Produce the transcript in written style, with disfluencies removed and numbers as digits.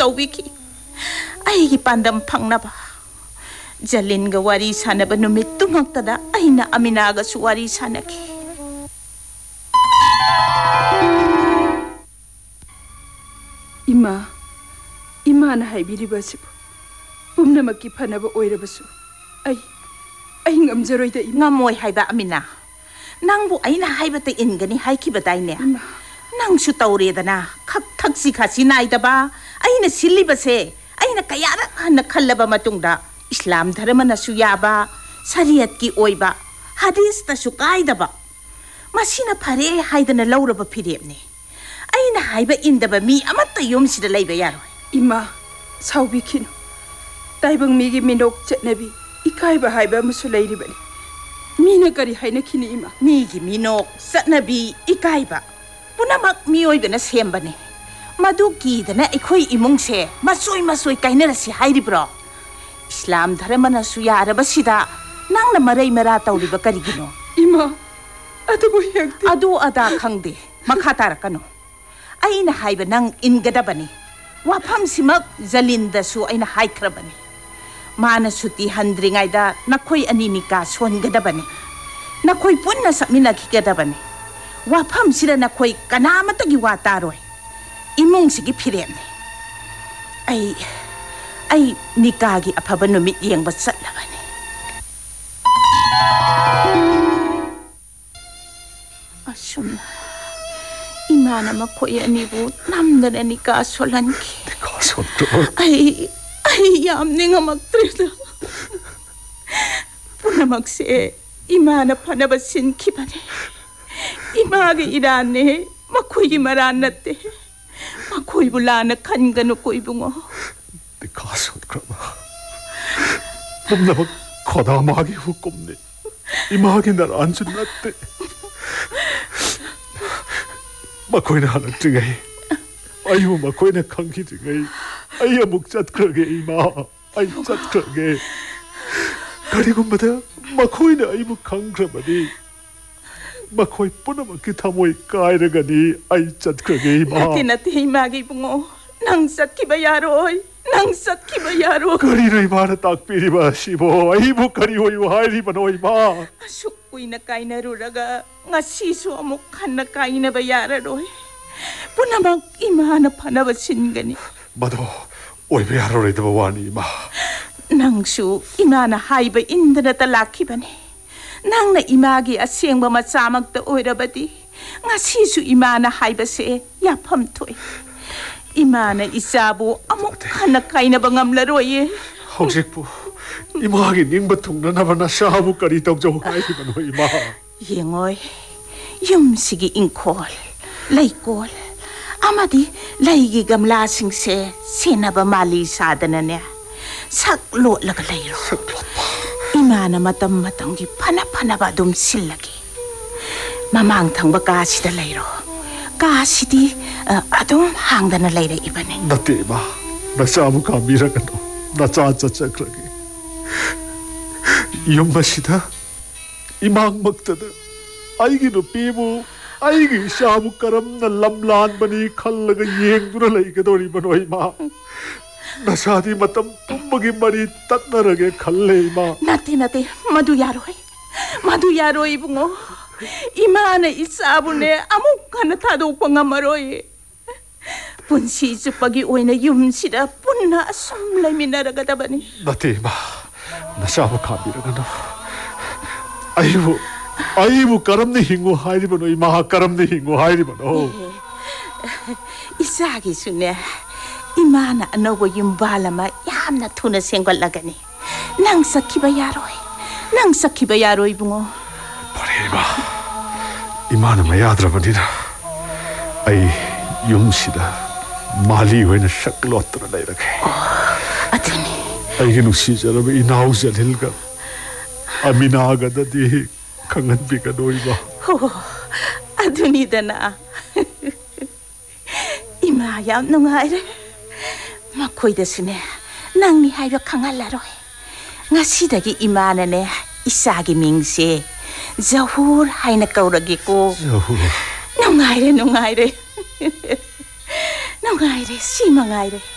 tawbiki aigi pandam phangnaba Jalinga wari sanaba numit tumagtada aina Aminaga su wari sanaki Ima na haibiribasibu pumnamaki phanaba oirabasu ai ngamjaroida ngamoi haiba Amina nangbu aina haibata ingani haikibadaine nangsu tauredana khak thaksi khasi naidaba aina sillibase aina kayara hanna khallaba matungda Islam dharma nasu yaba sariyat ki oiba hadis tasu kaidaba masina phare haidana lauraba phiremne aina haiba indaba mi amatta yomsida leiba yaro ima saubikinu taibang migi minok chatnabi ikaiba haiba musu leiribani mina kari haina khini ima migi minok chatnabi ikaiba punamak mioibana sembane madu kidana ikhoi imungse masoi kainarasi hairibro Islam dharma nasu yarabasida nangna marai mara tawriba karigino ima adabu hekti adu ada khangde makha tarakano aina haiba nang ingadabani wafam simak Jalinda su aina haikrabani mana suti handringaida nakhoi animika songadabani nakhoi punna samina khigadabani wafam sida nakhoi kanamata gi wataroi imung sigi phiremne ai nikagi afaba numit yengba chatlabani asum imana makhoi anibu namdana nika solanki ai yam ningamaktrida punamakse imana phanaba sinkibane imagi irane makhoi maranatte makhoi bulana khanganu koibungo 가속그라마 봄나박 거다마기 후꼼네 이마하게 날 안준났대 마코이나 하나 증아이 아이고 마코이나 강기 증아이 아이야 목잣 그러게 이마 아이 잣 그러게 그리고 마다 마코이나 아이부 강그라마니 마코이 뿌나마기 타모이 까이르가니 아이 잣 그러게 이마 나티 이마기 붕어 낭삿 기바야로이 낭삿 기바야로 거리를 이마나 딱 비리바 시보 아이부 거리오이 와이리바 노이마 숙구이나 까이나루라가 ngasisu amuk kanna kaina bayaroy punamak imana phanaba singani mado oibe yarore da wani ma nangsu imana haiba indana talakibani nangna imagi asengba machamak ta oirabadi ngasisu imana haiba se yapam thoi imana isabu amuk kanna kaina bangamlaroye hojikbu imagi ningba thungnanaba sabu kari tawjo haiba no ima Yengoy, yumsigi ingkol, laikol, amadi laigi gamla singse senaba mali sadananya saklo laga lairo. Imana matam-matamgi pana-panaba dum sillagi. Mamang thangba kasida lairo. Kasidi adum hangdana laira ibane. Nate ba, nasabu kamira kano, nacha-cha-chakragi. Yumasida. Imang magtada aigi nupibu aigi shabu karamna lamlan bani khallaga yengduna laigadori banoi ma nasadi matam pumbagi mari tatnarage khalle ma nate madu yaroi bungo imana isabune amukana thadokpa ngamaroi punsi chupagi oina yumsida punna asum laiminaragadabani nate ma nasabu khabiragano 아이부 까람네 힝고 하이리바노 이마 까람네 힝고 하이리바노 이사기수네 이마나 너고 윤발라마 얌나 투나 생걸라가니 낭삭히바 야로이 붕어 버리바 이마나 마야드라바니라 아이 용시다 말리 왜는 샥글로트라 나이라게 아드니 아이게 누시자라베 이나우자 힐가 아미나가다디 강한비가 노이바 아두니다나 이마야 농아이래 마코이데스네 낭니 하이바 강할라로이 ngasida기 이마나네 이사기 밍세 자후르 하이나 까우라기고 자후르 농아이래 농아이래 시망아이래